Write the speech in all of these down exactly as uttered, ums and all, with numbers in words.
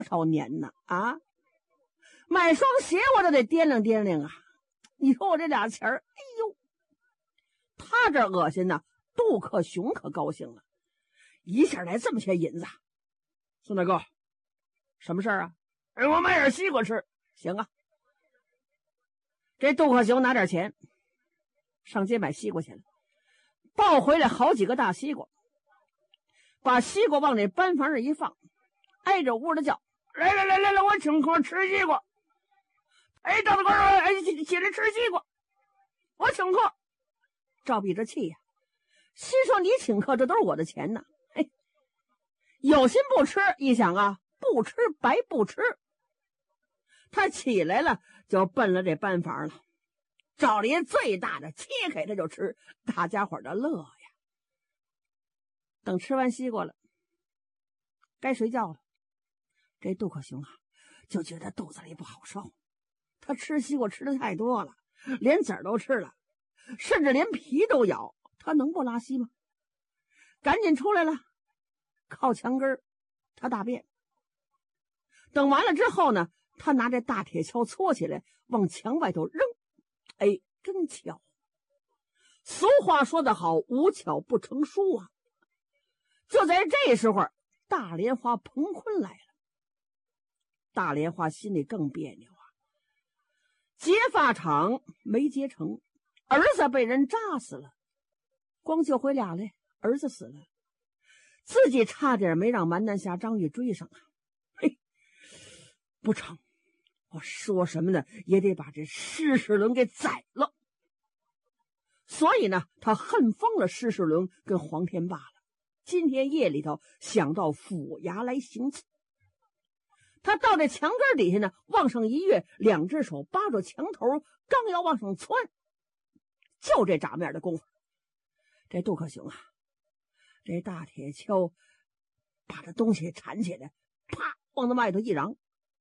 少年呢啊！买双鞋我都得掂量掂量啊！你说我这俩钱儿，哎呦，他这恶心呢，杜克雄可高兴了，一下来这么些银子。孙大哥，什么事儿啊？哎，我买点西瓜吃。行啊。这杜克雄拿点钱上街买西瓜去了，抱回来好几个大西瓜，把西瓜往那班房上一放，挨着屋的叫：来来来来来，我请客吃西瓜。哎，大大哥，哎，起起来吃西瓜，我请客。赵壁这气呀，心说你请客，这都是我的钱呢。嘿，有心不吃，一想啊，不吃白不吃。他起来了，就奔了这班房了，找了一最大的切开他就吃，大家伙的乐呀。等吃完西瓜了，该睡觉了。这杜克雄啊，就觉得肚子里不好受。他吃西瓜吃的太多了，连籽儿都吃了，甚至连皮都咬，他能不拉稀吗？赶紧出来了，靠墙根他大便。等完了之后呢，他拿这大铁锹搓起来往墙外头扔。哎，真巧，俗话说得好，无巧不成书啊。就在这时候，大莲花彭坤来了。大莲花心里更别扭啊，结发厂没结成，儿子被人扎死了，光救回俩来，儿子死了，自己差点没让蛮南侠张玉追上啊。嘿，不成，我说什么呢也得把这施世伦给宰了。所以呢，他恨疯了施世伦跟黄天霸了。今天夜里头想到府衙来行刺。他到这墙根底下呢，往上一跃，两只手扒着墙头，刚要往上窜，就这眨面的功夫，这杜克雄啊，这大铁锹把这东西缠起来，啪往那外头一嚷。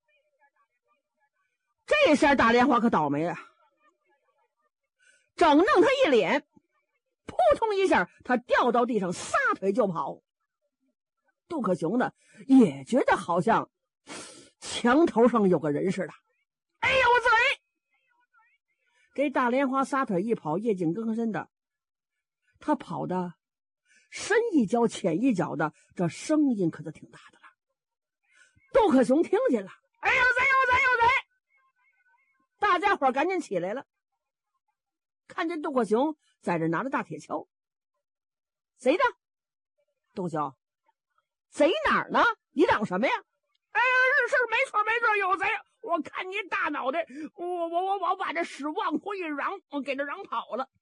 这下大莲花可倒霉啊，整弄他一脸，扑通一下，他掉到地上，撒腿就跑。杜克雄呢，也觉得好像墙头上有个人似的。哎呀，我嘴！这大莲花撒腿一跑，夜景更深的，他跑的深一脚浅一脚的，这声音可是挺大的了。杜克雄听见了，哎呦，贼有贼有贼！大家伙赶紧起来了，看见杜克雄在这拿着大铁锹。贼呢？杜克雄，贼哪儿呢？你嚷什么呀？哎呀，是是没错没错，有贼！我看你大脑袋，我我我我把这屎往回一嚷，我给这嚷跑了。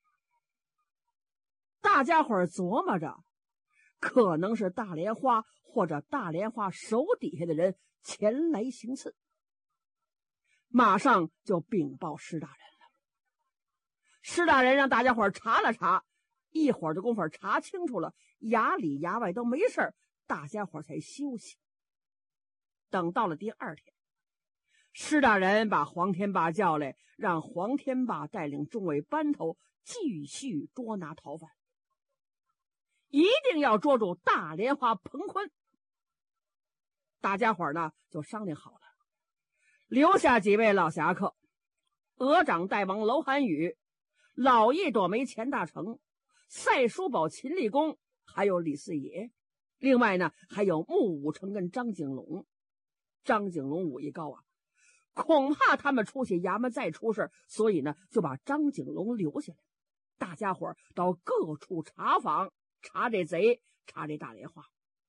大家伙琢磨着，可能是大莲花或者大莲花手底下的人前来行刺，马上就禀报施大人了。施大人让大家伙查了查，一会儿的功夫查清楚了，衙里衙外都没事，大家伙才休息。等到了第二天，施大人把黄天霸叫来，让黄天霸带领众位班头继续捉拿逃犯，一定要捉住大莲花彭坤。大家伙呢就商量好了，留下几位老侠客：鹅掌大王楼寒雨、老一朵梅钱大成、赛叔宝秦立功，还有李四爷。另外呢，还有穆武成跟张景龙。张景龙武艺高啊，恐怕他们出去衙门再出事，所以呢，就把张景龙留下来。大家伙到各处查访，查这贼，查这大莲花。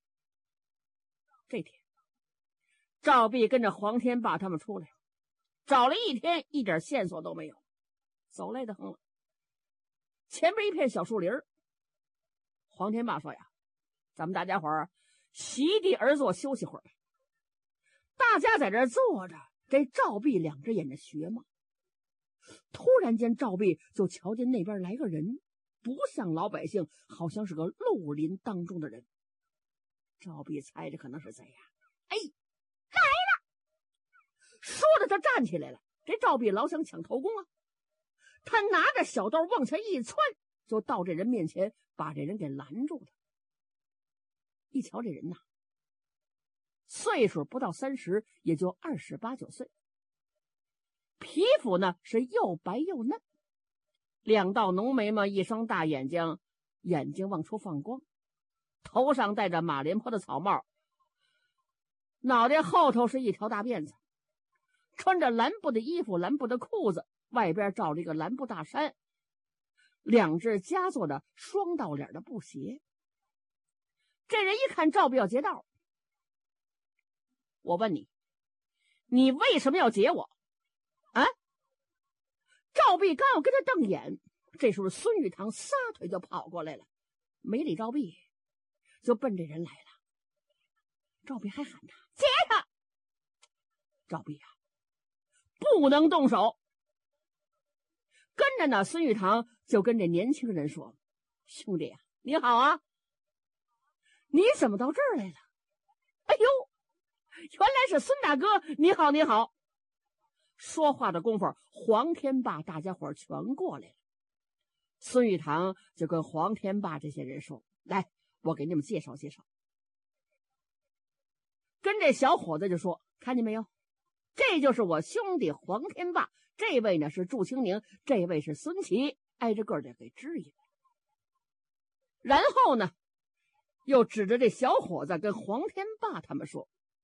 这天，赵壁跟着黄天霸他们出来，找了一天，一点线索都没有，走累得很了。前边一片小树林，黄天霸说呀：“咱们大家伙儿席地而坐，休息会儿吧。”大家在这坐着，这赵壁两只眼睛学嘛。突然间，赵壁就瞧见那边来个人，不像老百姓，好像是个绿林当中的人。赵壁猜着可能是贼呀，哎，来了！说着，他站起来了。这赵壁老想抢头功啊，他拿着小刀往下一窜，就到这人面前，把这人给拦住了。一瞧这人呐， 岁数不到三十，也就二十八九岁。皮肤呢是又白又嫩，两道浓眉毛，一双大眼睛，眼睛往出放光，头上戴着马莲坡的草帽，脑袋后头是一条大辫子，穿着蓝布的衣服，蓝布的裤子，外边罩着一个蓝布大衫，两只夹做的双道脸的布鞋。这人一看赵碧要劫道，我问你，你为什么要劫我啊？赵碧刚要跟他瞪眼，这时候孙玉堂撒腿就跑过来了，没理赵碧，就奔这人来了。赵碧还喊他劫他，赵碧啊，不能动手。跟着呢，孙玉堂就跟这年轻人说：“兄弟啊，你好啊，你怎么到这儿来了？哎呦，原来是孙大哥，你好你好。”说话的功夫，黄天霸大家伙全过来了。孙玉堂就跟黄天霸这些人说：“来，我给你们介绍介绍。”跟这小伙子就说：“看见没有，这就是我兄弟黄天霸，这位呢是祝清宁，这位是孙琦，挨着个的给支应。”然后呢，又指着这小伙子跟黄天霸他们说：“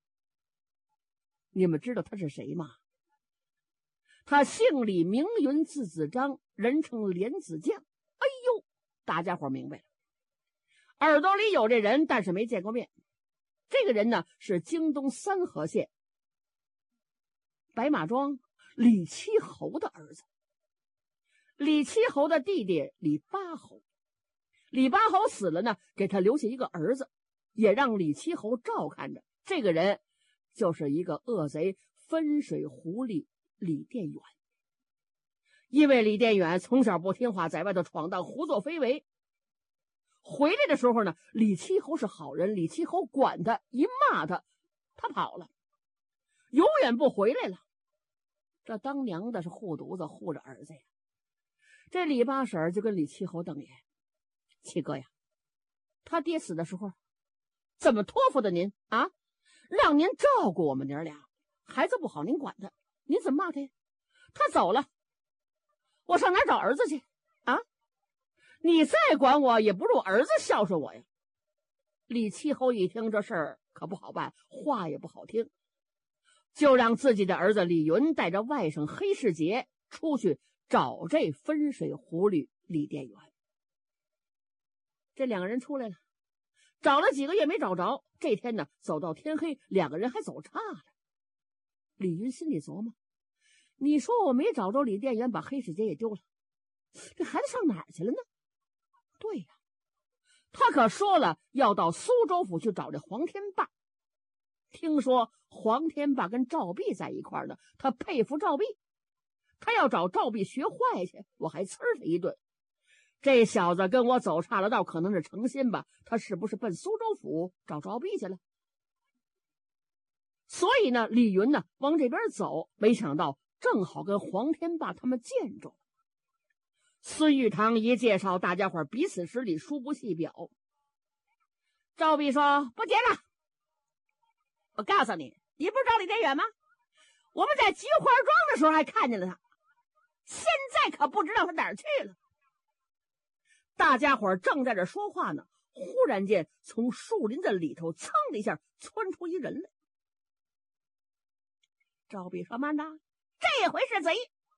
你们知道他是谁吗？他姓李，名云，字子章，人称莲子将。”哎呦，大家伙明白了，耳朵里有这人，但是没见过面。这个人呢是京东三河县白马庄李七侯的儿子，李七侯的弟弟李八侯。李八侯死了呢，给他留下一个儿子，也让李七侯照看着。这个人就是一个恶贼分水狐狸李殿远。因为李殿远从小不听话，在外头闯荡，胡作非为，回来的时候呢，李七侯是好人，李七侯管他，一骂他，他跑了，永远不回来了。这当娘的是护犊子护着儿子呀。这李八婶就跟李七侯瞪眼：“七哥呀，他爹死的时候怎么托付的您啊？让您照顾我们娘俩，孩子不好您管他，您怎么骂他呀？他走了，我上哪儿找儿子去啊？你再管我也不如儿子孝顺我呀。”李七侯一听这事儿可不好办，话也不好听，就让自己的儿子李云带着外甥黑世杰出去找这分水狐狸李殿远。这两个人出来了，找了几个月没找着，这天呢走到天黑，两个人还走差了。李云心里琢磨，你说我没找着李殿远，把黑世杰也丢了，这孩子上哪儿去了呢？对呀，他可说了要到苏州府去找这黄天霸。听说黄天霸跟赵碧在一块儿呢，他佩服赵碧，他要找赵碧学坏去，我还呲他一顿。这小子跟我走岔了道，可能是诚心吧，他是不是奔苏州府找赵碧去了？所以呢，李云呢往这边走，没想到正好跟黄天霸他们见着。孙玉堂一介绍，大家伙彼此十里书不细表。赵碧说：“不结了，我告诉你，你不是找李殿远吗？我们在菊花庄的时候还看见了他，现在可不知道他哪儿去了。”大家伙正在这说话呢，忽然间从树林子里头噌的一下窜出一人来。赵碧说：“慢着，这回是贼。”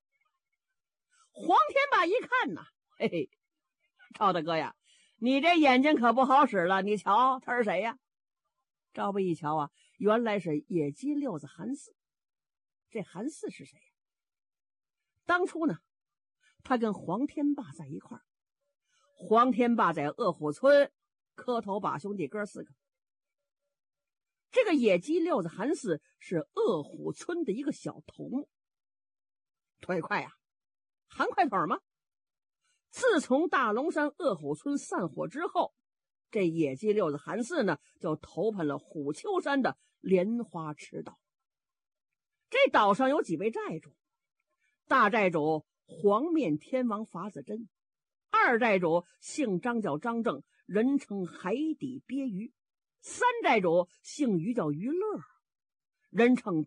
黄天霸一看呐，嘿嘿，赵大哥呀，你这眼睛可不好使了，你瞧他是谁呀？赵碧一瞧啊，原来是野鸡六子韩四。这韩四是谁呀？当初呢，他跟黄天霸在一块儿。黄天霸在鄂虎村磕头把兄弟哥四个。这个野鸡六子韩四是鄂虎村的一个小头目，腿快呀、啊，韩快腿吗？自从大龙山鄂虎村散伙之后，这野鸡六子韩四呢就投奔了虎丘山的莲花池岛。这岛上有几位寨主，大寨主黄面天王法子真，二寨主姓张叫张正，人称海底鳖鱼， 三寨主姓于，叫于乐，人称